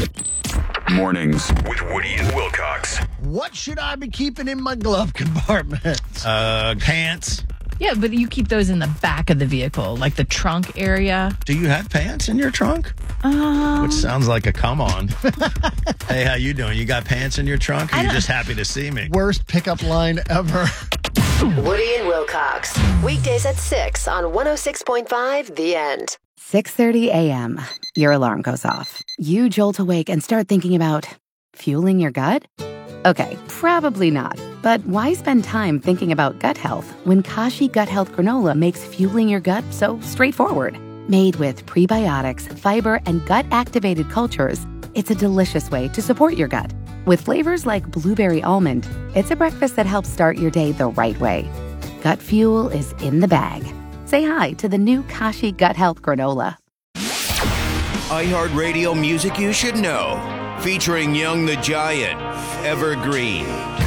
Mornings with Woody and Wilcox. What should I be keeping in my glove compartment? Pants. Yeah, but you keep those in the back of the vehicle, like the trunk area. Do you have pants in your trunk? Which sounds like a come on. Hey, how you doing? You got pants in your trunk? Or are you just happy to see me? Worst pickup line ever. Woody and Wilcox. Weekdays at 6 on 106.5 The End. 6:30 a.m. Your alarm goes off. You jolt awake and start thinking about fueling your gut? Okay, probably not. But why spend time thinking about gut health when Kashi Gut Health Granola makes fueling your gut so straightforward? Made with prebiotics, fiber, and gut-activated cultures, it's a delicious way to support your gut. With flavors like blueberry almond, it's a breakfast that helps start your day the right way. Gut fuel is in the bag. Say hi to the new Kashi Gut Health Granola. iHeartRadio music you should know. Featuring Young the Giant, Evergreen.